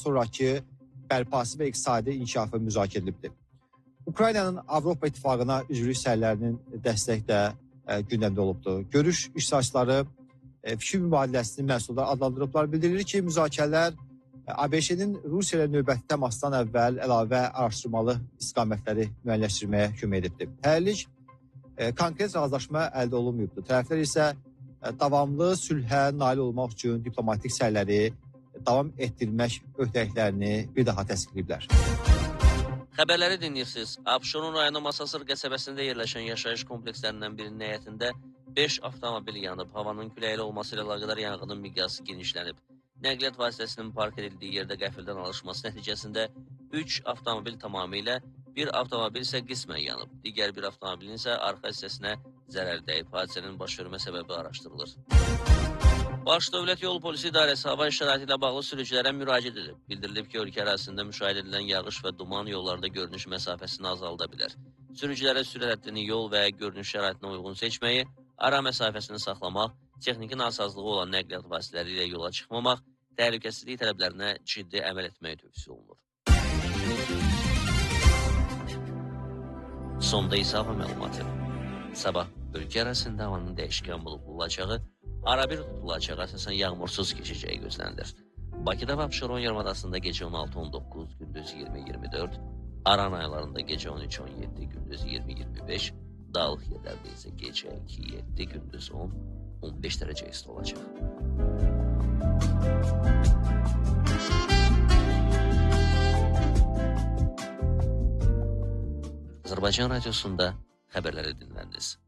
sonraki bərpası və iqtisadi inkişafı müzakirə edilibdir. Ukraynanın Avropa İttifaqına üzvlük səylərinin dəstək də gündəmdə olubdur. Görüş iştirakçıları fikir mübadiləsinin məhsulları adlandırıblar. Bildirilir ki, müzakirələr ABŞ-nin Rusiya ilə növbəti təmasdan əvvəl əlavə araşdırmalı istiqamətləri müəyyənləşdirməyə kömək edibdir. Hələlik konkret razılaşma əldə olunmayıbdır. Tərəflər isə davamlı sülhə nail olmaq üçün diplomatik səyləri davam etdirmək öhdəliklərini bir daha təsdiqləyiblər. Xəbərləri dinləyirsiniz. Abşeron rayonu Masasır qəsəbəsində yerləşən yaşayış komplekslərindən birinin həyətində 5 avtomobil yanıb. Havanın küləkli olması ilə əlaqədar yanğının miqyası genişlənib. Nəqliyyat vasitəsinin park edildiyi yerdə qəfildən alışması nəticəsində 3 avtomobil tamamilə, bir avtomobil isə qismən yanıb. Digər bir avtomobilin isə arxa hissəsinə zərər dəyib. Hadisənin baş vermə səbəbi araşdırılır. Baş Dövlət Yol Polisi İdarəsi hava şəraiti ilə bağlı sürücülərə müraciət edib. Bildirilib ki, ölkə ərazisində müşahidə edilən yağış və duman yollarda görünüş məsafəsini azalda bilər. Sürücülərə sürət həddini yol və görünüş şəraitinə uyğun seçməyi, ara məsafəsini saxlamaq, texniki nasazlığı olan nəqliyyat vasitələri ilə yola çıxmamaq, təhlükəsizlik tələblərinə ciddi əməl etməyə tövsiyə olunur. Sonda isə hava məlumatı. Sabah ölkə ərazisində havanın dəyişkən buludlu olacağı, arabir tutulacağı, əsasən yağmursuz keçəcəyi gözlənilir. Bakıda və Abşeron yarımadasında gecə 16-19, gündüz 20-24, Aran aylarında gecə 13-17, gündüz 20-25, Dağlıq yerlərdə isə gecə 2-7, gündüz 10-15 dərəcə isti olacaq. Azərbaycan radiosunda xəbərləri dinləndiniz.